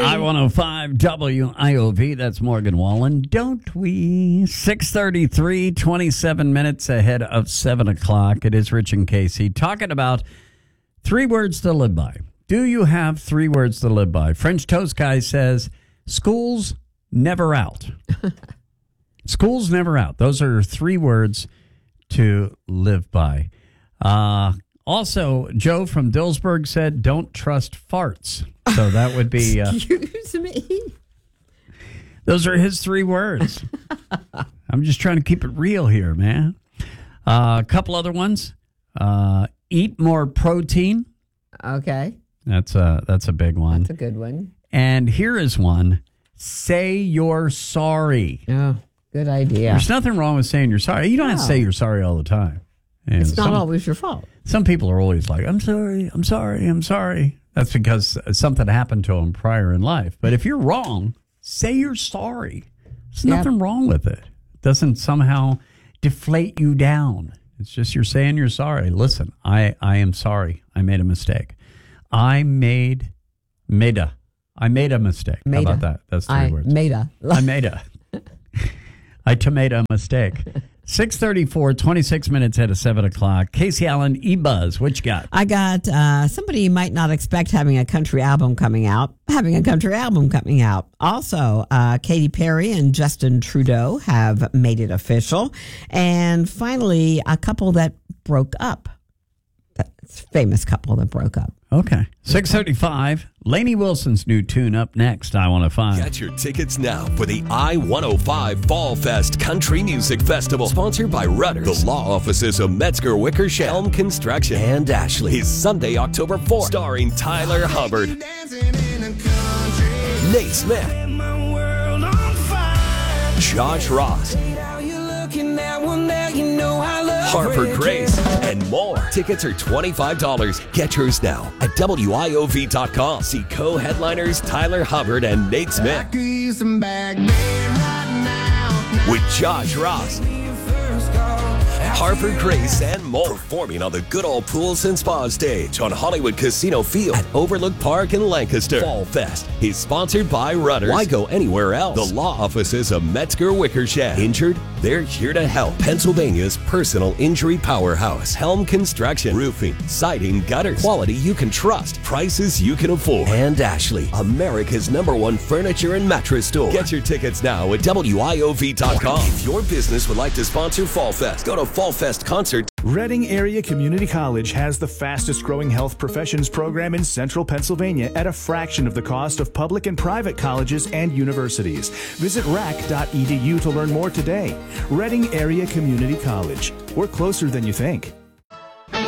I-105 WIOV, that's Morgan Wallen. Don't we? 6:33, 27 minutes ahead of 7 o'clock. It is Rich and Casey talking about 3 words to live by. Do you have 3 words to live by? French Toast Guy says, school's never out. School's never out. Those are 3 words to live by. Also, Joe from Dillsburg said, don't trust farts. So that would be... Excuse me? Those are his 3 words. I'm just trying to keep it real here, man. A couple other ones. Eat more protein. Okay. That's a big one. That's a good one. And here is one. Say you're sorry. Oh, good idea. There's nothing wrong with saying you're sorry. You don't have to say you're sorry all the time. And it's not always your fault. Some people are always like, I'm sorry, I'm sorry, I'm sorry. That's because something happened to them prior in life. But if you're wrong, say you're sorry. There's nothing wrong with it. It doesn't somehow deflate you down. It's just you're saying you're sorry. Listen, I am sorry. I made a mistake. I made a mistake. How about that? That's 3 words. I made a mistake. 6:34, 26 minutes ahead of 7 o'clock. Casey Allen, eBuzz. What you got? I got somebody you might not expect having a country album coming out. Also, Katy Perry and Justin Trudeau have made it official. And finally, a couple that broke up. That's a famous couple that broke up. Okay. 6:35. Lainey Wilson's new tune up next. I-105. Get your tickets now for the I-105 Fall Fest Country Music Festival, sponsored by Rudders, the law offices of Metzger Wickersham, Helm Construction, and Ashley. Is Sunday, October 4th, starring Tyler Hubbard, Nate Smith, Josh Ross, Harper Grace, and more. Tickets are $25. Get yours now at WIOV.com. See co-headliners Tyler Hubbard and Nate Smith with Josh Ross, Harper Grace, and more. Performing on the Good Old Pools and Spa stage on Hollywood Casino Field at Overlook Park in Lancaster. Fall Fest is sponsored by Rudders. Why go anywhere else? The law offices of Metzger Wickersham. Injured? They're here to help. Pennsylvania's personal injury powerhouse. Helm Construction. Roofing, siding, gutters. Quality you can trust. Prices you can afford. And Ashley, America's #1 furniture and mattress store. Get your tickets now at WIOV.com. If your business would like to sponsor Fall Fest, go to Fall Fest Concert. Reading Area Community College has the fastest growing health professions program in central Pennsylvania at a fraction of the cost of public and private colleges and universities. Visit rac.edu to learn more today. Reading Area Community College. We're closer than you think.